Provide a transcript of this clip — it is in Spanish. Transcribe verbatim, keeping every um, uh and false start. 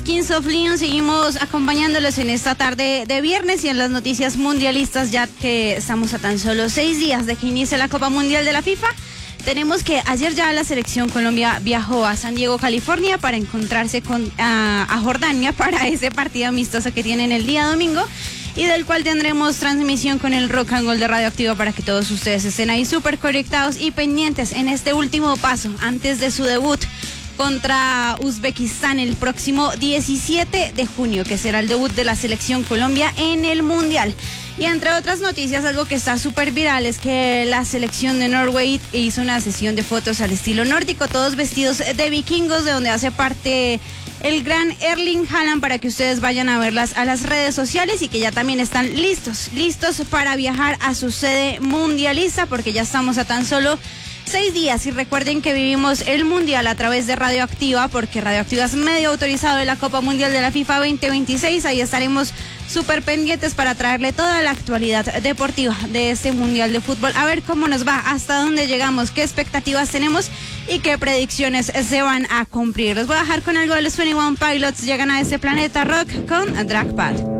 Kings of Leon. Seguimos acompañándolos en esta tarde de viernes y en las noticias mundialistas, ya que estamos a tan solo seis días de que inicie la Copa Mundial de la FIFA. Tenemos que ayer ya la selección Colombia viajó a San Diego, California, para encontrarse con a, a Jordania para ese partido amistoso que tienen el día domingo, y del cual tendremos transmisión con el Rock and Roll de Radioactiva para que todos ustedes estén ahí súper conectados y pendientes en este último paso antes de su debut contra Uzbekistán el próximo diecisiete de junio, que será el debut de la selección Colombia en el Mundial. Y entre otras noticias, algo que está súper viral es que la selección de Norway hizo una sesión de fotos al estilo nórdico, todos vestidos de vikingos, de donde hace parte el gran Erling Haaland, para que ustedes vayan a verlas a las redes sociales, y que ya también están listos, listos para viajar a su sede mundialista, porque ya estamos a tan solo seis días. Y recuerden que vivimos el Mundial a través de Radioactiva, porque Radioactiva es medio autorizado de la Copa Mundial de la FIFA veinte veintiséis. Ahí estaremos súper pendientes para traerle toda la actualidad deportiva de este Mundial de Fútbol. A ver cómo nos va, hasta dónde llegamos, qué expectativas tenemos y qué predicciones se van a cumplir. Los voy a dejar con algo de los veintiuno Pilots. Llegan a este planeta rock con Dragpad.